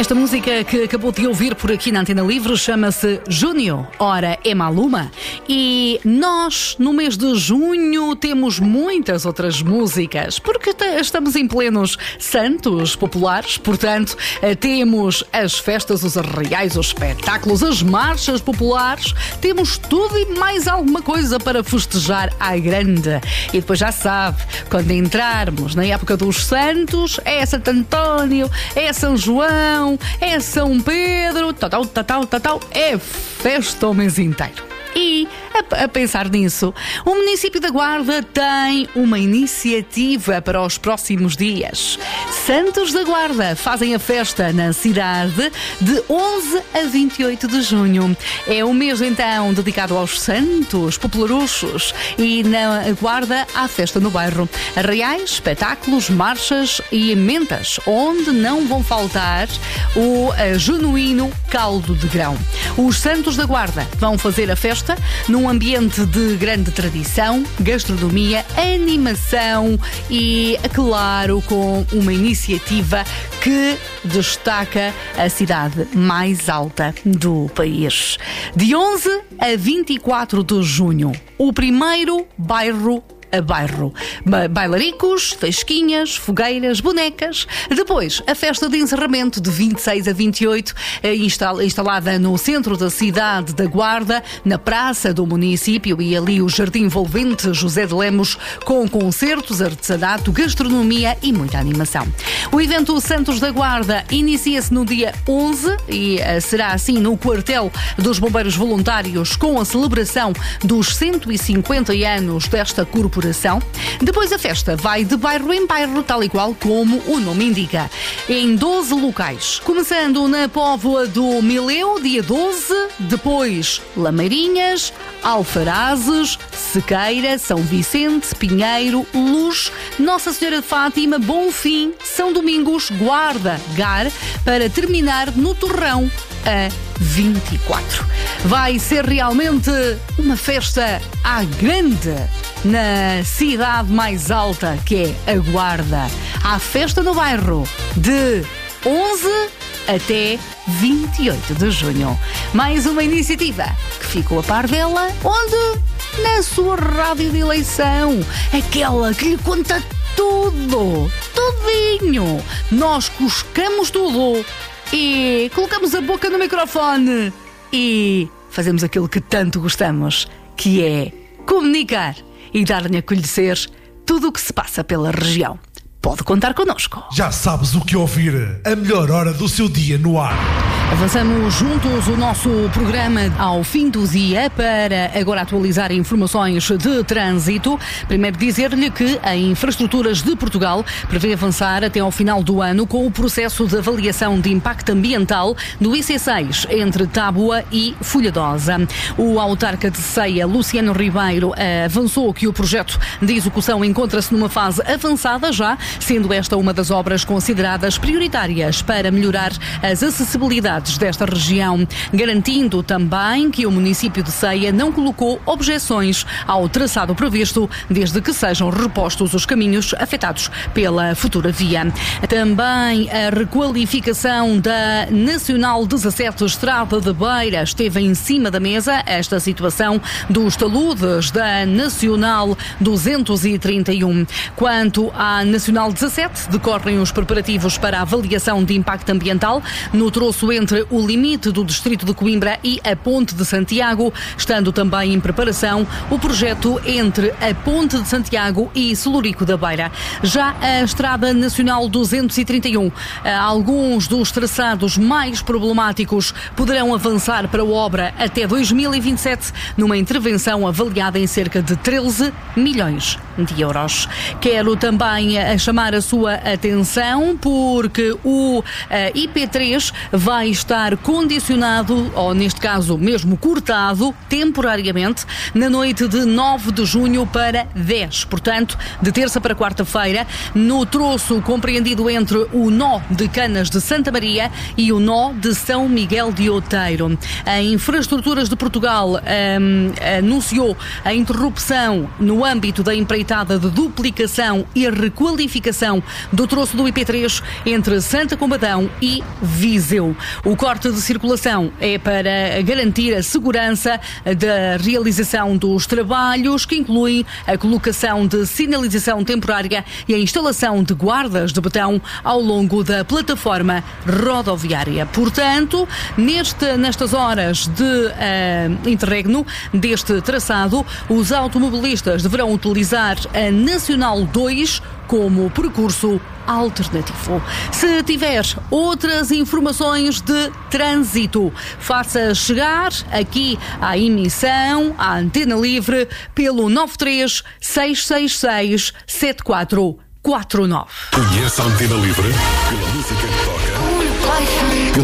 Esta música que acabou de ouvir por aqui na Antena Livre chama-se Júnior, ora é Maluma. E nós, no mês de junho, temos muitas outras músicas, porque estamos em plenos santos populares, portanto, temos as festas, os arraiais, os espetáculos, as marchas populares, temos tudo e mais alguma coisa para festejar à grande. E depois já sabe, quando entrarmos na época dos santos, é Santo António, é São João, é São Pedro, é festa o mês inteiro. E, a pensar nisso, o município da Guarda tem uma iniciativa para os próximos dias. Santos da Guarda fazem a festa na cidade de 11 a 28 de junho. É o mês, então, dedicado aos santos popularuchos. E na Guarda há festa no bairro. Arraiais, espetáculos, marchas e emendas, onde não vão faltar o genuíno caldo de grão. Os Santos da Guarda vão fazer a festa num ambiente de grande tradição, gastronomia, animação e, claro, com uma iniciativa que destaca a cidade mais alta do país. De 11 a 24 de junho, o primeiro bairro a bairro. Bailaricos, fasquinhas, fogueiras, bonecas. Depois, a festa de encerramento de 26 a 28, instalada no centro da cidade da Guarda, na praça do município, e ali o Jardim Envolvente José de Lemos, com concertos, artesanato, gastronomia e muita animação. O evento Santos da Guarda inicia-se no dia 11 e será assim no quartel dos Bombeiros Voluntários, com a celebração dos 150 anos desta corporação. Depois a festa vai de bairro em bairro, tal e qual como o nome indica, em 12 locais, começando na Póvoa do Mileu, dia 12, depois Lameirinhas, Alfarazes, Sequeira, São Vicente, Pinheiro, Luz, Nossa Senhora de Fátima, Bonfim, São Domingos, Guarda, Gar, para terminar no Torrão a 24. Vai ser realmente uma festa à grande na cidade mais alta, que é a Guarda. Há festa no bairro de 11 até 28 de junho. Mais uma iniciativa que ficou a par dela, onde? Na sua rádio de eleição, aquela que lhe conta tudo, tudinho. Nós cuscamos tudo e colocamos a boca no microfone e fazemos aquilo que tanto gostamos, que é comunicar e dar-lhe a conhecer tudo o que se passa pela região. Pode contar connosco. Já sabes o que ouvir, a melhor hora do seu dia no ar. Avançamos juntos o nosso programa ao fim do dia para agora atualizar informações de trânsito. Primeiro dizer-lhe que a Infraestruturas de Portugal prevê avançar até ao final do ano com o processo de avaliação de impacto ambiental do IC6 entre Tábua e Folhadosa. O autarca de Ceia, Luciano Ribeiro, avançou que o projeto de execução encontra-se numa fase avançada já, sendo esta uma das obras consideradas prioritárias para melhorar as acessibilidades desta região, garantindo também que o município de Ceia não colocou objeções ao traçado previsto, desde que sejam repostos os caminhos afetados pela futura via. Também a requalificação da Nacional 17 Estrada de Beira esteve em cima da mesa. Esta situação dos taludes da Nacional 231. Quanto à Nacional 17, decorrem os preparativos para a avaliação de impacto ambiental no troço entre o limite do distrito de Coimbra e a Ponte de Santiago, estando também em preparação o projeto entre a Ponte de Santiago e Celurico da Beira. Já a Estrada Nacional 231, alguns dos traçados mais problemáticos poderão avançar para a obra até 2027, numa intervenção avaliada em cerca de 13 milhões de euros. Quero também chamar a sua atenção porque o IP3 vai estar condicionado, ou neste caso mesmo cortado, temporariamente, na noite de 9 de junho para 10. Portanto, de terça para quarta-feira, no troço compreendido entre o nó de Canas de Santa Maria e o nó de São Miguel de Outeiro. A Infraestruturas de Portugal anunciou a interrupção no âmbito da empreitada de duplicação e requalificação do troço do IP3 entre Santa Combadão e Viseu. O corte de circulação é para garantir a segurança da realização dos trabalhos, que incluem a colocação de sinalização temporária e a instalação de guardas de betão ao longo da plataforma rodoviária. Portanto, nestas horas de interregno deste traçado, os automobilistas deverão utilizar a Nacional 2 como percurso alternativo. Se tiver outras informações de trânsito, faça chegar aqui à emissão, à Antena Livre, pelo 93 666 7449. Conheça a Antena Livre pela música que toca.